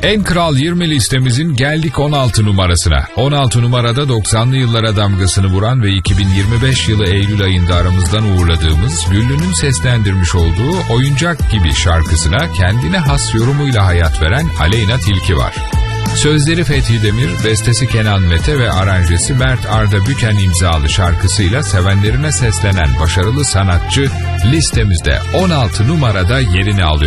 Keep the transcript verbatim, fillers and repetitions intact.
En Kral yirmi listemizin geldik on altı numarasına. on altı numarada doksanlı yıllara damgasını vuran ve iki bin yirmi beş yılı Eylül ayında aramızdan uğurladığımız Güllü'nün seslendirmiş olduğu Oyuncak Gibi şarkısına kendine has yorumuyla hayat veren Aleyna Tilki var. Sözleri Fethi Demir, bestesi Kenan Mete ve aranjesi Mert Arda Büken imzalı şarkısıyla sevenlerine seslenen başarılı sanatçı listemizde on altı numarada yerini alıyor.